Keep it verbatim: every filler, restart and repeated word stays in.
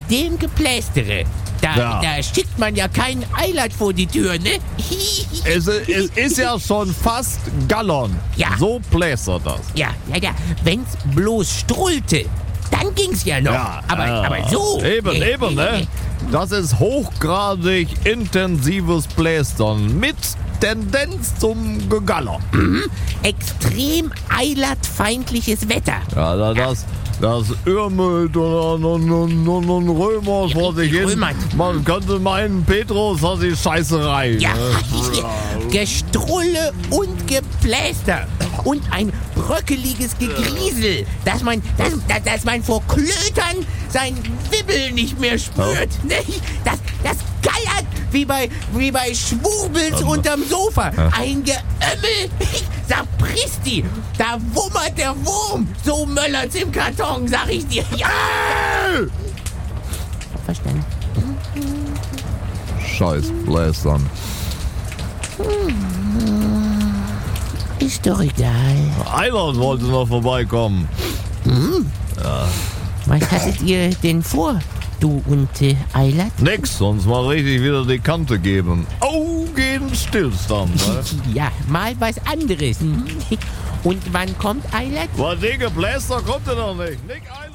dem Geplästere, da, Ja. da schickt man ja keinen Eilert vor die Tür, ne? Es, es ist ja schon fast Gallon. Ja. So plästert das. Ja, ja, ja, wenn's bloß strullte, dann ging's ja noch. Ja, aber, ja. aber so. Eben, äh, eben, äh, ne? Das ist hochgradig intensives Plästern mit Tendenz zum Gegaller. Extrem eilertfeindliches Wetter. Ja, da- das, das Irmelt und, und, und, und, und Römer vor sich hin. Römert. Man könnte meinen, Petrus hat die Scheißerei. Ja, Ne? Gestrulle und Gepläster und ein bröckeliges Gegriesel, dass man, dass, dass, dass man vor Klötern sein Wibbel nicht mehr spürt. Ne? Das, das gallert wie bei, wie bei Schwurbels unterm Sofa. Ein Geömmel, Sapristi, da wummert der Wurm. So möllert's im Karton, sag ich dir. Ja. Verstanden. Scheiß Plästern. Ist doch egal. Eilert wollte noch vorbeikommen. Was hattet ihr denn vor, du und äh, Eilert? Nix, sonst mal richtig wieder die Kante geben. Augenstillstand, ne? Ja, mal was anderes. Und wann kommt Eilert? Was, die Gepläster kommt er noch nicht. Nick Eilert.